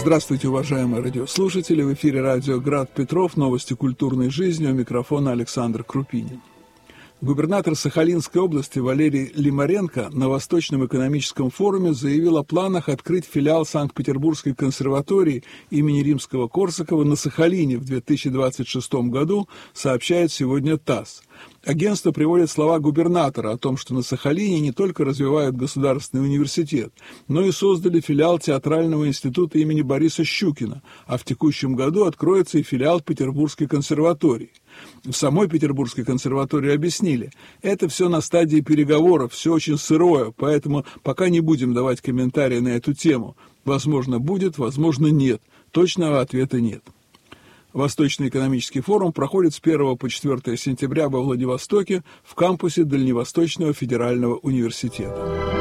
Здравствуйте, уважаемые радиослушатели! В эфире радио «Град Петров», новости культурной жизни, у микрофона Александр Крупинин. Губернатор Сахалинской области Валерий Лимаренко на Восточном экономическом форуме заявил о планах открыть филиал Санкт-Петербургской консерватории имени Римского-Корсакова на Сахалине в 2026 году, сообщает сегодня ТАСС. Агентство приводит слова губернатора о том, что на Сахалине не только развивают государственный университет, но и создали филиал Театрального института имени Бориса Щукина, а в текущем году откроется и филиал Петербургской консерватории. В самой Петербургской консерватории объяснили, это все на стадии переговоров, все очень сырое, поэтому пока не будем давать комментарии на эту тему. Возможно, будет, возможно, нет. Точного ответа нет. Восточный экономический форум проходит с 1 по 4 сентября во Владивостоке в кампусе Дальневосточного федерального университета.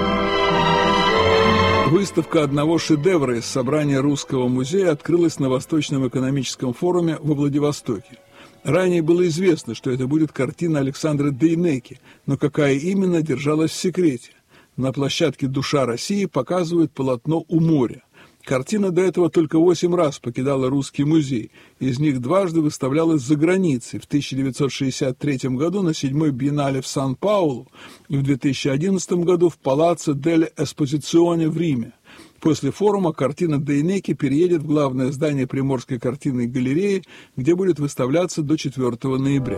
Выставка одного шедевра из собрания Русского музея открылась на Восточном экономическом форуме во Владивостоке. Ранее было известно, что это будет картина Александра Дейнеки, но какая именно, держалась в секрете. На площадке «Душа России» показывают полотно «У моря». Картина до этого только 8 раз покидала Русский музей, из них дважды выставлялась за границей, в 1963 году на 7-й биеннале в Сан-Паулу и в 2011 году в Палаццо дель Эспозиционе в Риме. После форума картина Дейнеки переедет в главное здание Приморской картинной галереи, где будет выставляться до 4 ноября.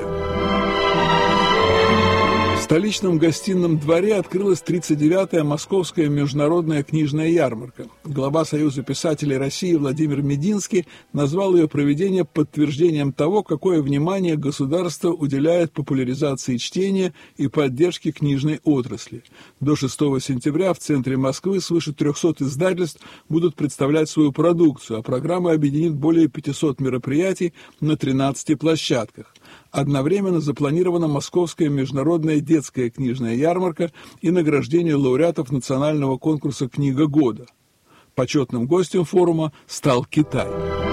В столичном гостином дворе открылась 39-я Московская международная книжная ярмарка. Глава Союза писателей России Владимир Мединский назвал ее проведение подтверждением того, какое внимание государство уделяет популяризации чтения и поддержке книжной отрасли. До 6 сентября в центре Москвы свыше 300 издательств будут представлять свою продукцию, а программа объединит более 500 мероприятий на 13 площадках. Одновременно запланирована Московская международная детская книжная ярмарка и награждение лауреатов национального конкурса «Книга года». Почетным гостем форума стал Китай.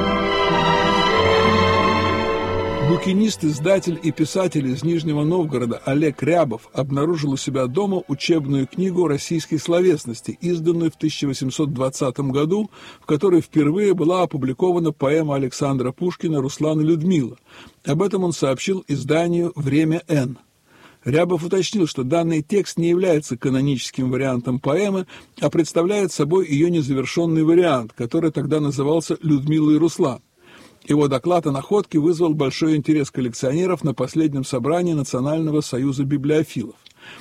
Букинист, издатель и писатель из Нижнего Новгорода Олег Рябов обнаружил у себя дома учебную книгу российской словесности, изданную в 1820 году, в которой впервые была опубликована поэма Александра Пушкина «Руслан и Людмила». Об этом он сообщил изданию «Время Н». Рябов уточнил, что данный текст не является каноническим вариантом поэмы, а представляет собой ее незавершенный вариант, который тогда назывался «Людмила и Руслан». Его доклад о находке вызвал большой интерес коллекционеров на последнем собрании Национального союза библиофилов.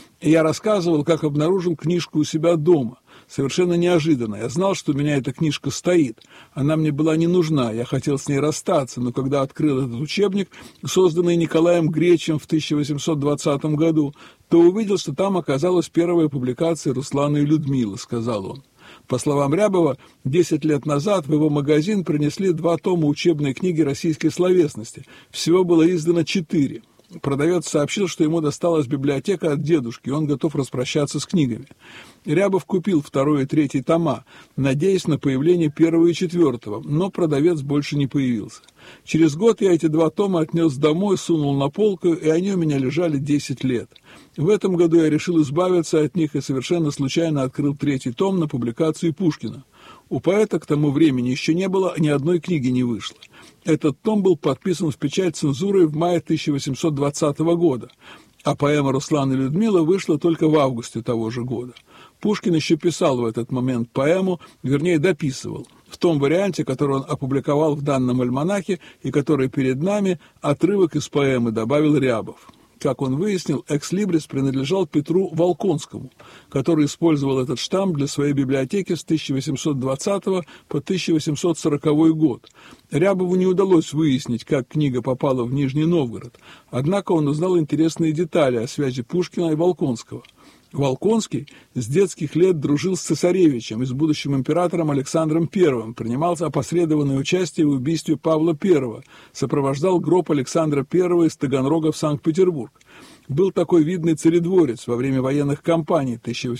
Я рассказывал, как обнаружил книжку у себя дома. Совершенно неожиданно. Я знал, что у меня эта книжка стоит. Она мне была не нужна, я хотел с ней расстаться, но когда открыл этот учебник, созданный Николаем Гречем в 1820 году, то увидел, что там оказалась первая публикация «Руслана и Людмилы», сказал он. По словам Рябова, 10 лет назад в его магазин принесли 2 тома учебной книги российской словесности. Всего было издано 4. Продавец сообщил, что ему досталась библиотека от дедушки, и он готов распрощаться с книгами. Рябов купил 2 и 3 тома, надеясь на появление 1 и 4, но продавец больше не появился. Через год я эти 2 тома отнес домой, сунул на полку, и они у меня лежали 10 лет. В этом году я решил избавиться от них и совершенно случайно открыл 3 том на публикации Пушкина. У поэта к тому времени еще не было, ни одной книги не вышло. Этот том был подписан в печать цензурой в мае 1820 года, а поэма «Руслан и Людмила» вышла только в августе того же года. Пушкин еще писал в этот момент поэму, вернее, дописывал. В том варианте, который он опубликовал в данном альманахе и который перед нами, отрывок из поэмы добавил Рябов. Как он выяснил, экслибрис принадлежал Петру Волконскому, который использовал этот штамп для своей библиотеки с 1820 по 1840 год. Рябову не удалось выяснить, как книга попала в Нижний Новгород, однако он узнал интересные детали о связи Пушкина и Волконского. Волконский с детских лет дружил с цесаревичем и с будущим императором Александром I, принимал опосредованное участие в убийстве Павла I, сопровождал гроб Александра I из Таганрога в Санкт-Петербург. Был такой видный царедворец во время военных кампаний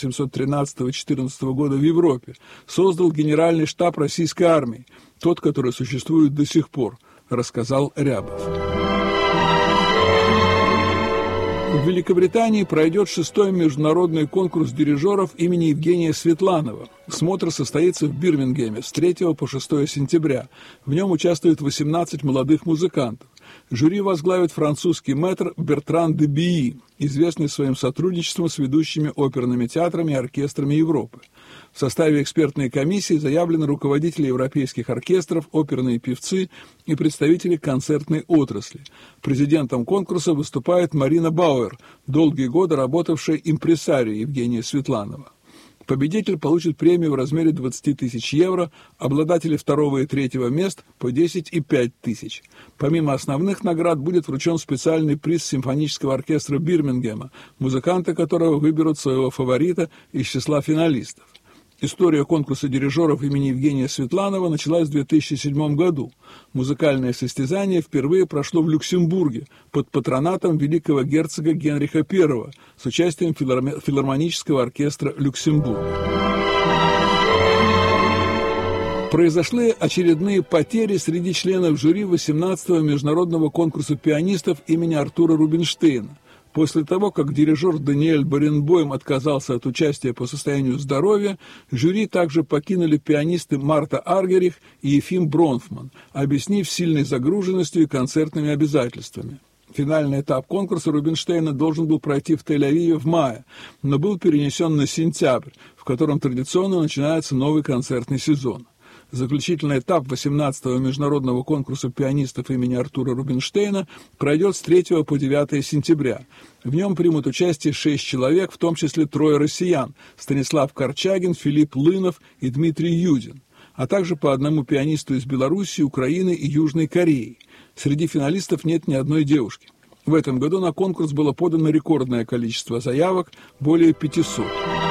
1813-14 года в Европе, создал генеральный штаб российской армии, тот, который существует до сих пор, рассказал Рябов. В Великобритании пройдет 6-й международный конкурс дирижеров имени Евгения Светланова. Смотр состоится в Бирмингеме с 3 по 6 сентября. В нем участвует 18 молодых музыкантов. Жюри возглавит французский мэтр Бертран де Бии, известный своим сотрудничеством с ведущими оперными театрами и оркестрами Европы. В составе экспертной комиссии заявлены руководители европейских оркестров, оперные певцы и представители концертной отрасли. Президентом конкурса выступает Марина Бауэр, долгие годы работавшая импресарио Евгения Светланова. Победитель получит премию в размере 20 тысяч евро, обладатели 2 и 3 мест по 10 и 5 тысяч. Помимо основных наград будет вручен специальный приз симфонического оркестра Бирмингема, музыканты которого выберут своего фаворита из числа финалистов. История конкурса дирижеров имени Евгения Светланова началась в 2007 году. Музыкальное состязание впервые прошло в Люксембурге под патронатом великого герцога Генриха I с участием филармонического оркестра Люксембурга. Произошли очередные потери среди членов жюри 18-го международного конкурса пианистов имени Артура Рубинштейна. После того, как дирижер Даниэль Баренбойм отказался от участия по состоянию здоровья, жюри также покинули пианисты Марта Аргерих и Ефим Бронфман, объяснив сильной загруженностью и концертными обязательствами. Финальный этап конкурса Рубинштейна должен был пройти в Тель-Авиве в мае, но был перенесен на сентябрь, в котором традиционно начинается новый концертный сезон. Заключительный этап 18-го международного конкурса пианистов имени Артура Рубинштейна пройдет с 3 по 9 сентября. В нем примут участие 6 человек, в том числе 3 россиян – Станислав Корчагин, Филипп Лынов и Дмитрий Юдин, а также по одному пианисту из Белоруссии, Украины и Южной Кореи. Среди финалистов нет ни одной девушки. В этом году на конкурс было подано рекордное количество заявок – более 500.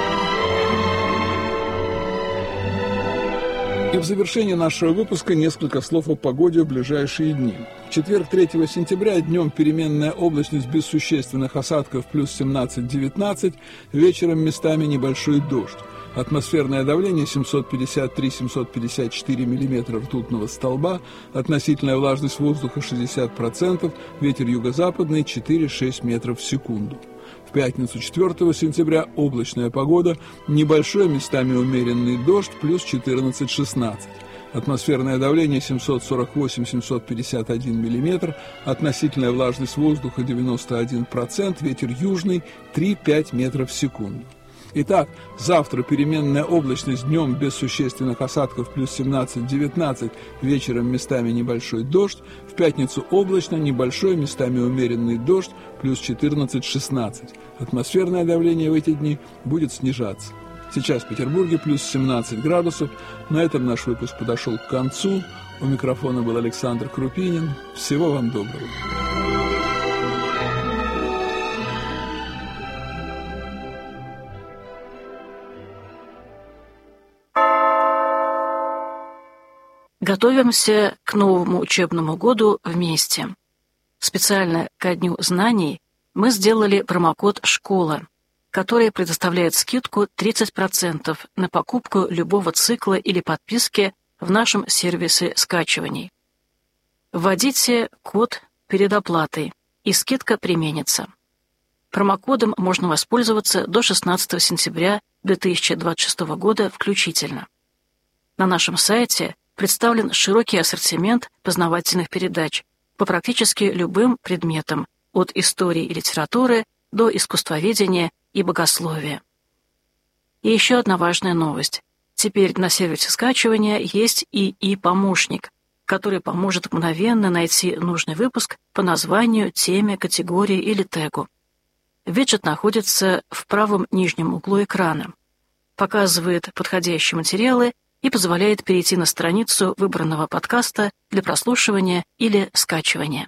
И в завершении нашего выпуска несколько слов о погоде в ближайшие дни. В четверг, 3 сентября, днем переменная облачность без существенных осадков плюс 17-19, вечером местами небольшой дождь. Атмосферное давление 753-754 мм ртутного столба, относительная влажность воздуха 60%, ветер юго-западный 4-6 метров в секунду. В пятницу 4 сентября облачная погода, небольшой местами умеренный дождь, плюс 14-16. Атмосферное давление 748-751 мм, относительная влажность воздуха 91%, ветер южный 3-5 метров в секунду. Итак, завтра переменная облачность, днем без существенных осадков плюс 17-19, вечером местами небольшой дождь, в пятницу облачно, небольшой, местами умеренный дождь, плюс 14-16. Атмосферное давление в эти дни будет снижаться. Сейчас в Петербурге плюс 17 градусов. На этом наш выпуск подошел к концу. У микрофона был Александр Крупинин. Всего вам доброго. Готовимся к новому учебному году вместе. Специально ко Дню знаний мы сделали промокод «Школа», который предоставляет скидку 30% на покупку любого цикла или подписки в нашем сервисе скачиваний. Вводите код перед оплатой, и скидка применится. Промокодом можно воспользоваться до 16 сентября 2026 года включительно. На нашем сайте представлен широкий ассортимент познавательных передач по практически любым предметам, от истории и литературы до искусствоведения и богословия. И еще одна важная новость. Теперь на сервисе скачивания есть ИИ-помощник, который поможет мгновенно найти нужный выпуск по названию, теме, категории или тегу. Виджет находится в правом нижнем углу экрана, показывает подходящие материалы и позволяет перейти на страницу выбранного подкаста для прослушивания или скачивания.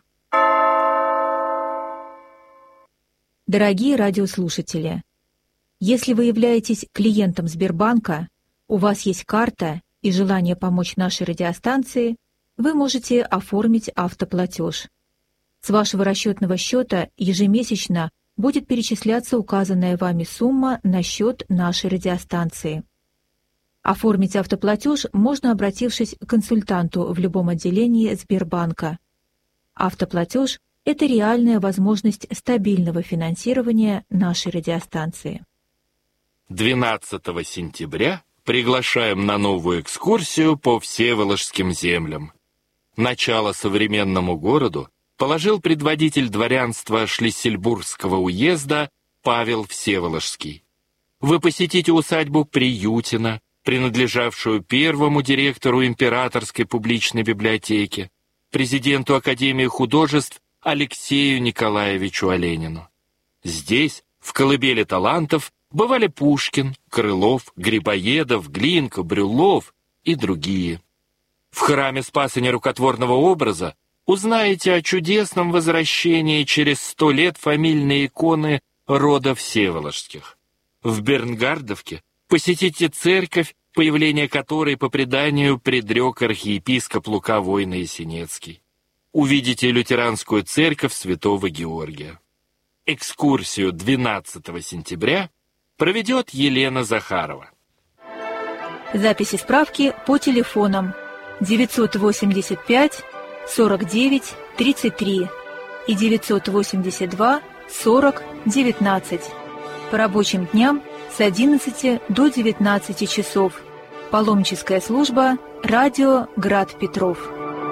Дорогие радиослушатели, если вы являетесь клиентом Сбербанка, у вас есть карта и желание помочь нашей радиостанции, вы можете оформить автоплатеж. С вашего расчетного счета ежемесячно будет перечисляться указанная вами сумма на счет нашей радиостанции. Оформить автоплатеж можно, обратившись к консультанту в любом отделении Сбербанка. Автоплатеж Это реальная возможность стабильного финансирования нашей радиостанции. 12 сентября приглашаем на новую экскурсию по Всеволожским землям. Начало современному городу положил предводитель дворянства Шлиссельбургского уезда Павел Всеволожский. Вы посетите усадьбу Приютина, принадлежавшую первому директору Императорской публичной библиотеки, президенту Академии художеств Алексею Николаевичу Оленину. Здесь, в колыбели талантов, бывали Пушкин, Крылов, Грибоедов, Глинка, Брюллов и другие. В храме Спаса Нерукотворного образа узнаете о чудесном возвращении через 100 лет фамильной иконы рода Всеволожских. В Бернгардовке посетите церковь, появление которой по преданию предрек архиепископ Лука Войно-Ясенецкий. Увидите лютеранскую церковь Святого Георгия. Экскурсию 12 сентября проведет Елена Захарова. Записи справки по телефонам 985 49 33 и 982 40 19. По рабочим дням с 11 до 19 часов. Паломническая служба «Радио Град Петров».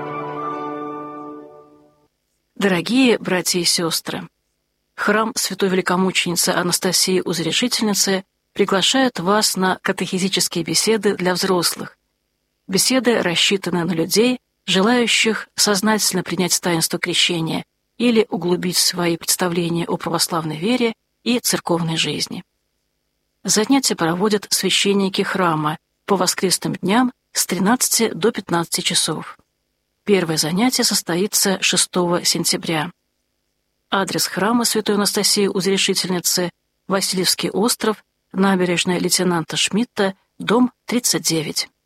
Дорогие братья и сестры, храм Святой Великомученицы Анастасии Узрешительницы приглашает вас на катехизические беседы для взрослых. Беседы рассчитаны на людей, желающих сознательно принять таинство крещения или углубить свои представления о православной вере и церковной жизни. Занятия проводят священники храма по воскресным дням с 13 до 15 часов. Первое занятие состоится 6 сентября. Адрес храма Святой Анастасии Узрешительницы – Васильевский остров, набережная лейтенанта Шмидта, дом 39.